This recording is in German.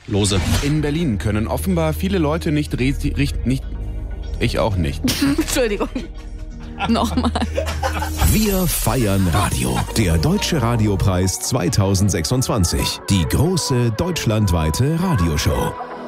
Lose. In Berlin können offenbar viele Leute nicht. Ich auch nicht. Entschuldigung. Nochmal. Wir feiern Radio. Der Deutsche Radiopreis 2026. Die große deutschlandweite Radioshow.